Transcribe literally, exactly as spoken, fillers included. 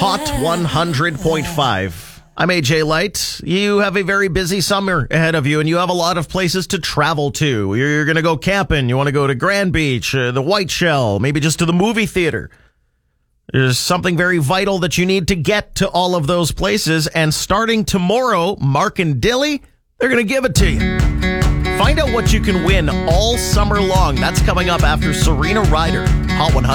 Hot one hundred point five. I'm A J Light. You have a very busy summer ahead of you, and you have a lot of places to travel to. You're, you're going to go camping. You want to go to Grand Beach, uh, the White Shell, maybe just to the movie theater. There's something very vital that you need to get to all of those places, and starting tomorrow, Mark and Dilly, they're going to give it to you. Find out what you can win all summer long. That's coming up after Serena Ryder. Hot one hundred.